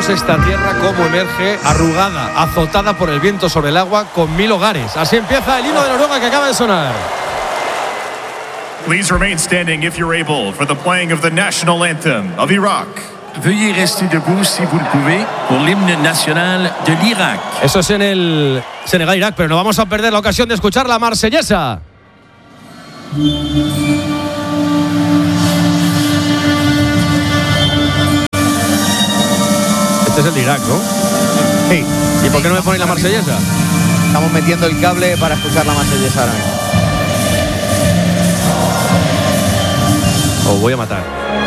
Fijaos esta tierra cómo emerge arrugada, azotada por el viento sobre el agua, con 1000 hogares. Así empieza el himno de Noruega que acaba de sonar. Please remain standing if you're able for the playing of the national anthem of Iraq. Veuillez rester debout si vous le pouvez pour l'hymne national de l'Irak. Eso es en el Senegal-Irak, pero no vamos a perder la ocasión de escuchar la marsellesa. Este es el de Irak, ¿no? Sí. ¿Y por qué no me ponéis la marsellesa? Estamos metiendo el cable para escuchar la marsellesa ahora mismo. Os voy a matar.